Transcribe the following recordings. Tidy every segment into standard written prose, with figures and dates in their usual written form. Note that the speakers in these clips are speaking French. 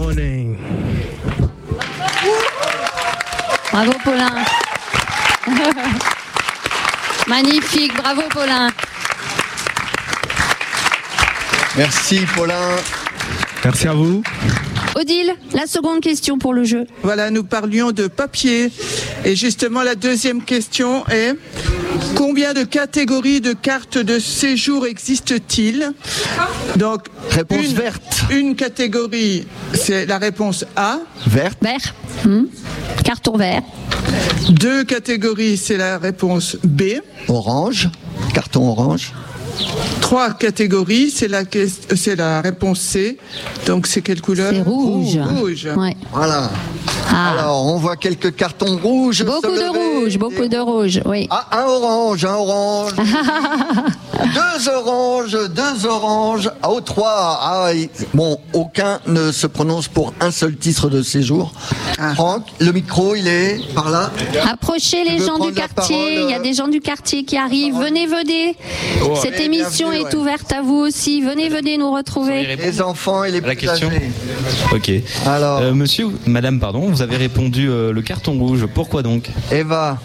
morning. Bravo Paulin. Magnifique, bravo Paulin. Merci Paulin. Merci à vous. Odile, la seconde question pour le jeu. Voilà, nous parlions de papier. Et justement, la deuxième question est: combien de catégories de cartes de séjour existent-ils? Donc, réponse verte. Une catégorie, c'est la réponse A. Verte. Vert. Carton vert. 2 catégories, c'est la réponse B. Orange. Carton orange. 3 catégories, c'est la réponse C. Donc c'est quelle couleur? C'est rouge. Rouge. Ouais. Voilà. Ah. Alors, on voit quelques cartons rouges. Beaucoup de rouge, oui. Ah, un orange. 2 oranges. Oh, 3. Ah, bon, aucun ne se prononce pour un seul titre de séjour. Franck, le micro, il est par là. Approchez les gens du quartier. Il y a des gens du quartier qui arrivent. Venez. Cette émission est ouverte à vous aussi. Venez nous retrouver. Les enfants et les plus âgés. Ok. Alors, madame, vous avez répondu le carton rouge. Pourquoi donc? Eva.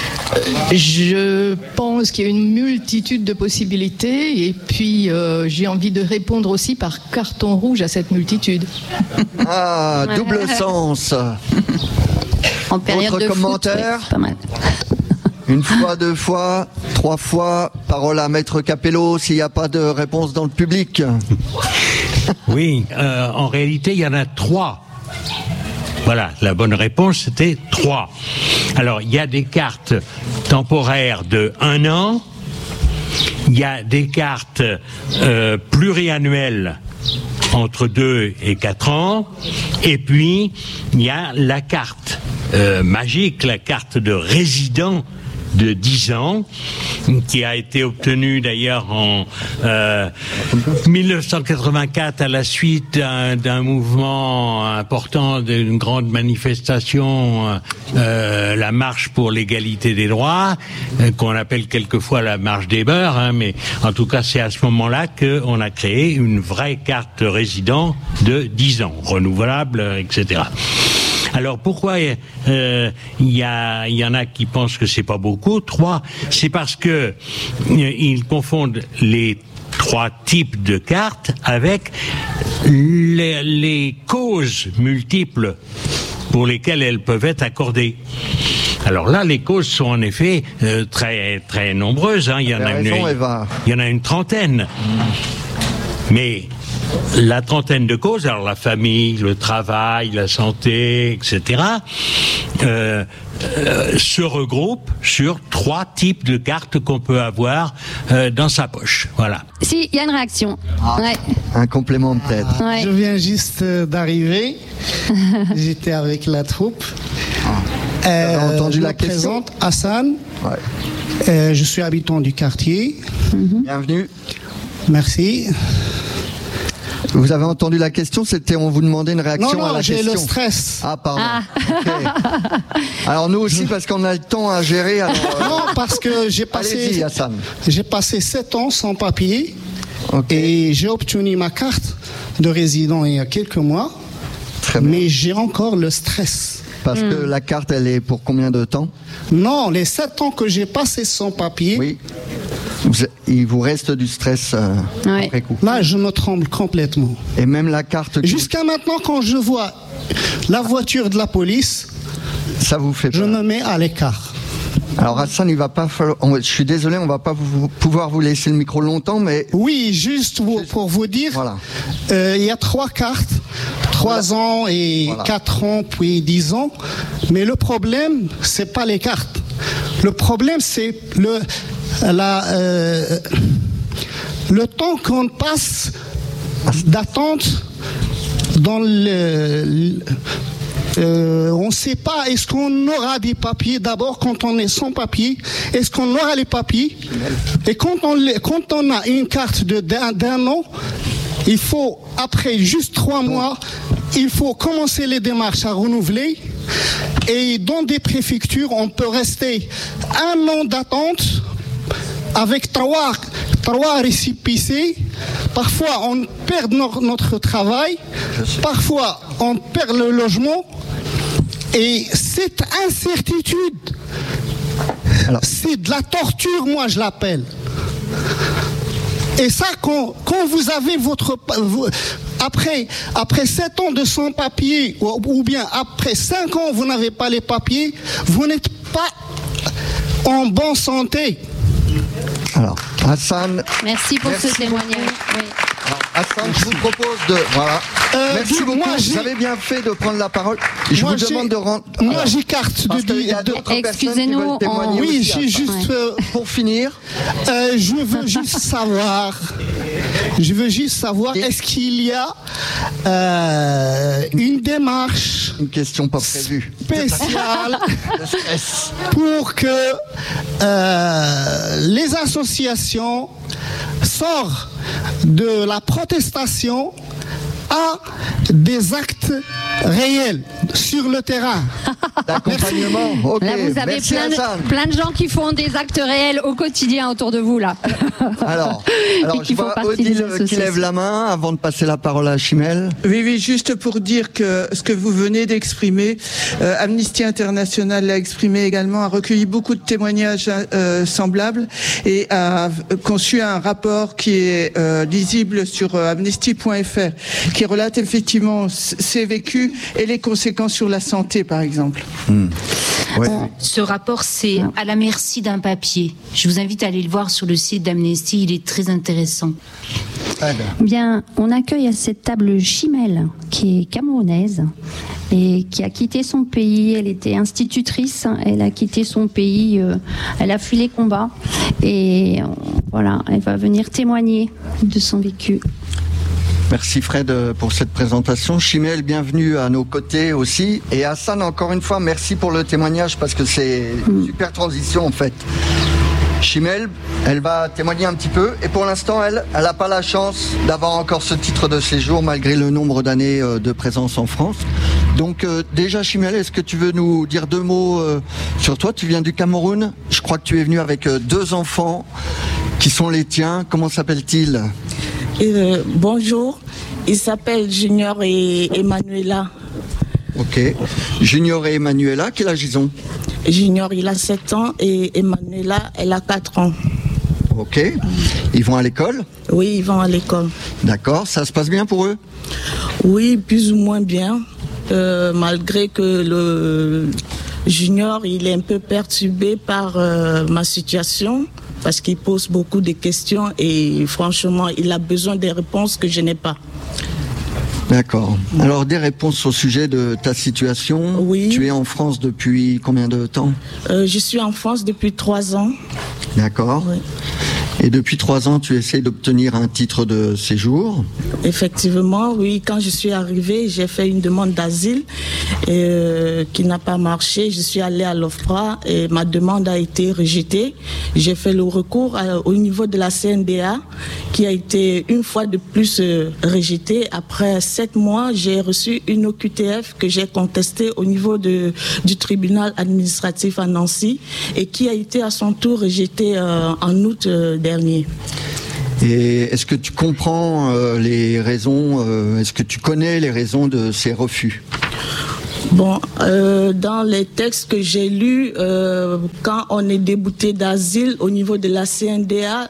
Je pense qu'il y a une multitude de possibilités et puis j'ai envie de répondre aussi par carton rouge à cette multitude. Ah, double sens. En période autre de commentaire foot, pas mal. 1 fois, 2 fois, 3 fois. Parole à Maître Capello s'il n'y a pas de réponse dans le public. Oui, en réalité, il y en a 3. Voilà, la bonne réponse, c'était 3. Alors, il y a des cartes temporaires de 1 an, il y a des cartes pluriannuelles entre 2 et 4 ans, et puis il y a la carte magique, la carte de résident de 10 ans, qui a été obtenue d'ailleurs en 1984 à la suite d'un mouvement important, d'une grande manifestation, la marche pour l'égalité des droits, qu'on appelle quelquefois la marche des beurs, mais en tout cas c'est à ce moment-là qu'on a créé une vraie carte résident de 10 ans, renouvelable, etc. Alors pourquoi il y en a qui pensent que c'est pas beaucoup? 3, c'est parce que ils confondent les 3 types de cartes avec les causes multiples pour lesquelles elles peuvent être accordées. Alors là, les causes sont en effet très très nombreuses. Il y en a une trentaine. Mais la trentaine de causes, alors la famille, le travail, la santé, etc., se regroupent sur 3 types de cartes qu'on peut avoir dans sa poche. Voilà. Si, il y a une réaction. Ouais. Un complément peut-être. Ouais. Je viens juste d'arriver. J'étais avec la troupe. Vous avez entendu je la me question? présente, Hassan. Ouais. Je suis habitant du quartier. Bienvenue. Merci. Vous avez entendu la question? C'était, on vous demandait une réaction à la question. Non, j'ai le stress. Ah, pardon. Okay. Alors nous aussi, parce qu'on a le temps à gérer. Alors, non, parce que j'ai passé 7 ans sans papier. Okay. Et j'ai obtenu ma carte de résident il y a quelques mois. Très bien. Mais j'ai encore le stress. Parce que la carte, elle est pour combien de temps? Non, les 7 ans que j'ai passé sans papier. Oui. Il vous reste du stress après coup. Là, je me tremble complètement. Et même la carte... Jusqu'à maintenant, quand je vois la voiture de la police, ça vous fait peur. Je me mets à l'écart. Alors Hassan, il va pas falloir... Je suis désolé, on va pas pouvoir vous laisser le micro longtemps, mais... Oui, juste pour vous dire, voilà. Il y a 3 cartes, 3 ans et 4 ans, puis 10 ans. Mais le problème, c'est pas les cartes. Le problème, c'est le temps qu'on passe d'attente dans on ne sait pas, est-ce qu'on aura des papiers d'abord quand on est sans papier, est-ce qu'on aura les papiers, et quand on a une carte d'un an, il faut, après juste 3 mois, il faut commencer les démarches à renouveler. Et dans des préfectures, on peut rester 1 an d'attente avec 3 3 récépissés. Parfois, on perd notre travail. Parfois, on perd le logement. Et cette incertitude, c'est de la torture, moi je l'appelle. Et ça, quand vous avez après 7 ans de sans-papiers, ou bien après 5 ans, vous n'avez pas les papiers, vous n'êtes pas en bonne santé. Alors, Hassan. Merci pour ce témoignage. Oui. Alors, Hassan, je vous propose de... Voilà. Merci beaucoup. Vous avez bien fait de prendre la parole. Je vous demande de rendre... Moi, j'ai carte de... Excusez-nous. Oui, j'ai juste... Pour finir... je veux juste savoir, est-ce qu'il y a une démarche... Une question pas prévue. Spéciale pour que les associations sortent de la protestation à des actes réels sur le terrain. D'accompagnement. Okay. Là, vous avez plein de gens qui font des actes réels au quotidien autour de vous, là. Alors je vois Odile qui lève la main avant de passer la parole à Chimel. Oui, juste pour dire que ce que vous venez d'exprimer, Amnesty International l'a exprimé également, a recueilli beaucoup de témoignages semblables et a conçu un rapport qui est lisible sur amnesty.fr, qui relate effectivement ces vécus et les conséquences sur la santé, par exemple. Ouais. Ce rapport, c'est à la merci d'un papier. Je vous invite à aller le voir sur le site d'Amnesty, il est très intéressant. Bien, on accueille à cette table Chimel, qui est camerounaise et qui a quitté son pays. Elle était institutrice, elle a quitté son pays, elle a fui les combats et voilà, elle va venir témoigner de son vécu. Merci Fred pour cette présentation. Chimel, bienvenue à nos côtés aussi. Et Hassan, encore une fois, merci pour le témoignage parce que c'est une super transition en fait. Chimel, elle va témoigner un petit peu et pour l'instant, elle n'a pas la chance d'avoir encore ce titre de séjour malgré le nombre d'années de présence en France. Donc déjà Chimel, est-ce que tu veux nous dire 2 mots sur toi? Tu viens du Cameroun. Je crois que tu es venu avec 2 enfants qui sont les tiens. Comment s'appellent-ils? Bonjour, ils s'appellent Junior et Emanuela. Ok. Junior et Emanuela, quel âge ils ont? Junior, il a 7 ans et Emanuela, elle a 4 ans. Ok. Ils vont à l'école? Oui, ils vont à l'école. D'accord. Ça se passe bien pour eux? Oui, plus ou moins bien. Malgré que le Junior, il est un peu perturbé par ma situation. Parce qu'il pose beaucoup de questions et franchement, il a besoin des réponses que je n'ai pas. D'accord. Alors, des réponses au sujet de ta situation. Oui. Tu es en France depuis combien de temps? Je suis en France depuis 3 ans. D'accord. Oui. Et depuis 3 ans, tu essaies d'obtenir un titre de séjour? Effectivement, oui. Quand je suis arrivée, j'ai fait une demande d'asile qui n'a pas marché. Je suis allée à l'OFPRA et ma demande a été rejetée. J'ai fait le recours au niveau de la CNDA qui a été une fois de plus rejetée. Après 7 mois, j'ai reçu une OQTF que j'ai contestée au niveau du tribunal administratif à Nancy et qui a été à son tour rejetée en août dernier. Et est-ce que tu comprends les raisons, est-ce que tu connais les raisons de ces refus? Bon, dans les textes que j'ai lus, quand on est débouté d'asile au niveau de la CNDA,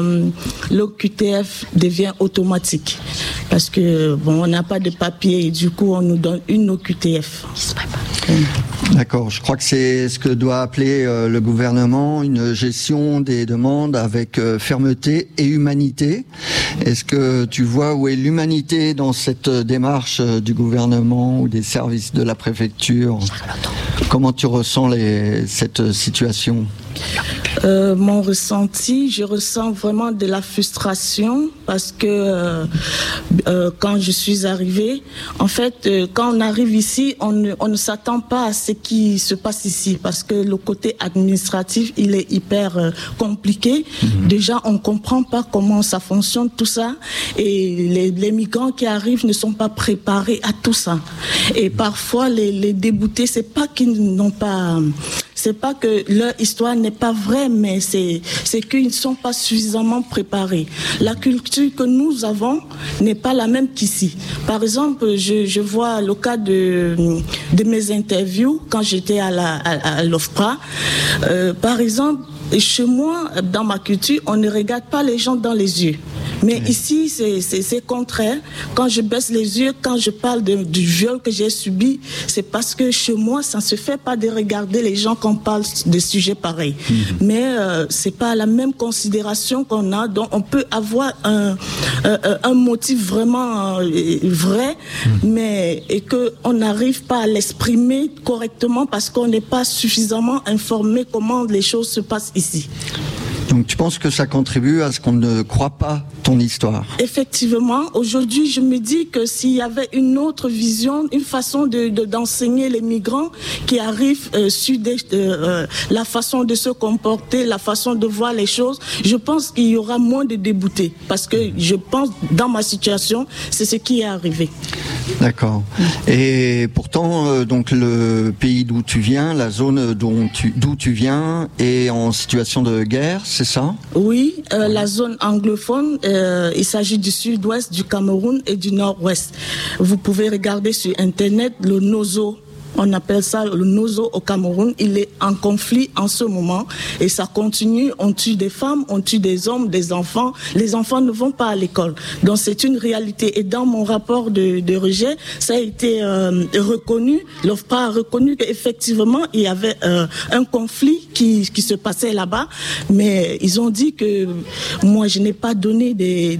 l'OQTF devient automatique. Parce que, bon, on n'a pas de papier et du coup, on nous donne une OQTF. D'accord, je crois que c'est ce que doit appeler le gouvernement une gestion des demandes avec fermeté et humanité. Est-ce que tu vois où est l'humanité dans cette démarche du gouvernement ou des services de la préfecture? Comment tu ressens cette situation? Mon ressenti, je ressens vraiment de la frustration parce que quand je suis arrivée, en fait, quand on arrive ici, on ne s'attend pas à ce qui se passe ici parce que le côté administratif, il est hyper compliqué. Déjà, on comprend pas comment ça fonctionne tout ça et les migrants qui arrivent ne sont pas préparés à tout ça. Et parfois, les déboutés, c'est pas qu'ils n'ont pas c'est pas que leur histoire n'est pas vraie, mais c'est qu'ils ne sont pas suffisamment préparés. La culture que nous avons n'est pas la même qu'ici. Par exemple, je vois le cas de mes interviews quand j'étais à l'OFPRA. Par exemple, chez moi, dans ma culture, on ne regarde pas les gens dans les yeux. Mais ici, c'est contraire. Quand je baisse les yeux, quand je parle du viol que j'ai subi, c'est parce que chez moi, ça ne se fait pas de regarder les gens quand on parle de sujets pareils. Mais c'est pas la même considération qu'on a. Donc, on peut avoir un motif vraiment vrai, mais et que on n'arrive pas à l'exprimer correctement parce qu'on n'est pas suffisamment informé comment les choses se passent ici. Donc tu penses que ça contribue à ce qu'on ne croit pas ton histoire? Effectivement, aujourd'hui je me dis que s'il y avait une autre vision, une façon d'enseigner les migrants qui arrivent sur la façon de se comporter, la façon de voir les choses, je pense qu'il y aura moins de déboutés. Parce que je pense, dans ma situation, c'est ce qui est arrivé. D'accord. Et pourtant, donc le pays d'où tu viens, la zone d'où tu viens est en situation de guerre, c'est ça? Oui, la zone anglophone, il s'agit du sud-ouest du Cameroun et du nord-ouest. Vous pouvez regarder sur Internet le Nozo. On appelle ça le Nozo au Cameroun. Il est en conflit en ce moment et ça continue. On tue des femmes, on tue des hommes, des enfants. Les enfants ne vont pas à l'école. Donc c'est une réalité. Et dans mon rapport de rejet, ça a été reconnu. L'OFPRA a reconnu qu'effectivement il y avait un conflit qui se passait là-bas. Mais ils ont dit que moi je n'ai pas donné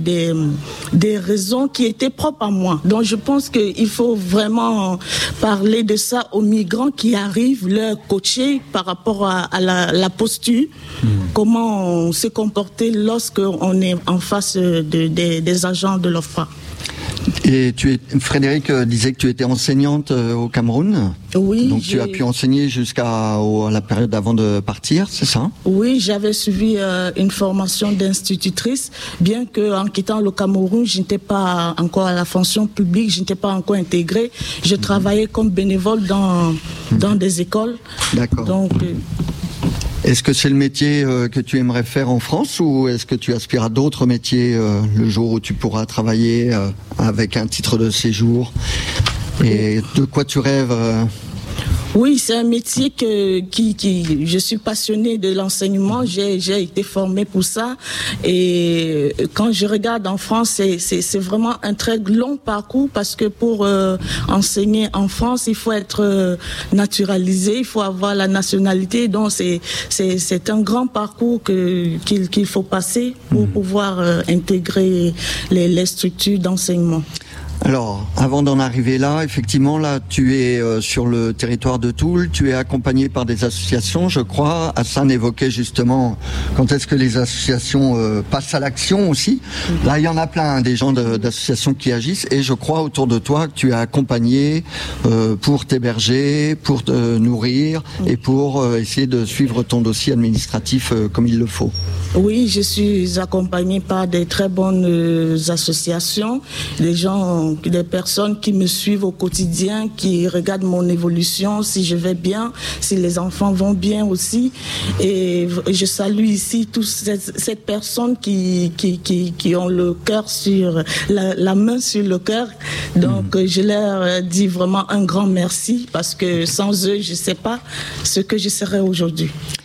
des raisons qui étaient propres à moi. Donc je pense qu'il faut vraiment parler de ça aux migrants qui arrivent, leur coacher par rapport à la posture, comment se comporter lorsqu'on est en face des agents de l'OFPRA. Et Frédéric disait que tu étais enseignante au Cameroun. Oui. Donc tu as pu enseigner jusqu'à la période avant de partir, c'est ça? Oui, j'avais suivi une formation d'institutrice, bien qu'en quittant le Cameroun, je n'étais pas encore à la fonction publique, je n'étais pas encore intégrée. Je travaillais comme bénévole dans des écoles. D'accord. Donc, est-ce que c'est le métier que tu aimerais faire en France ou est-ce que tu aspires à d'autres métiers le jour où tu pourras travailler avec un titre de séjour? Et de quoi tu rêves Oui, c'est un métier je suis passionnée de l'enseignement, j'ai été formée pour ça et quand je regarde en France, c'est vraiment un très long parcours parce que pour enseigner en France, il faut être naturalisé, il faut avoir la nationalité, donc c'est un grand parcours qu'il faut passer pour pouvoir intégrer les structures d'enseignement. Alors, avant d'en arriver là, effectivement, là, tu es sur le territoire de Toul, tu es accompagné par des associations, je crois. Hassan évoquait justement quand est-ce que les associations passent à l'action aussi. Là, il y en a plein, des gens d'associations qui agissent, et je crois autour de toi que tu es accompagné pour t'héberger, pour te nourrir, et pour essayer de suivre ton dossier administratif comme il le faut. Oui, je suis accompagnée par des très bonnes associations, des personnes qui me suivent au quotidien, qui regardent mon évolution, si je vais bien, si les enfants vont bien aussi. Et je salue ici toutes ces personnes qui ont le cœur sur la main sur le cœur. Donc je leur dis vraiment un grand merci parce que sans eux, je ne sais pas ce que je serais aujourd'hui.